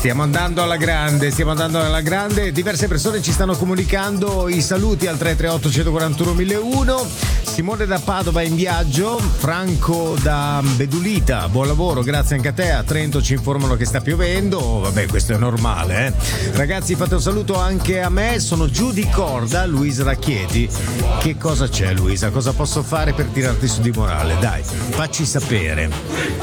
Stiamo andando alla grande. Diverse persone ci stanno comunicando i saluti al 338 141 1001. Simone da Padova in viaggio, Franco da Bedulita, buon lavoro, grazie anche a te. A Trento ci informano che sta piovendo, vabbè, questo è normale, Ragazzi, fate un saluto anche a me, sono giù di corda, Luisa da Chieti. Che cosa c'è, Luisa? Cosa posso fare per tirarti su di morale? Dai, facci sapere.